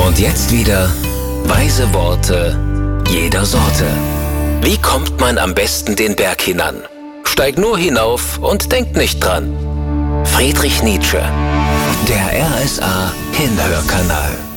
Und jetzt wieder weise Worte jeder Sorte. Wie kommt man am besten den Berg hinan? Steig nur hinauf und denk nicht dran. Friedrich Nietzsche, der RSA Hinhörkanal.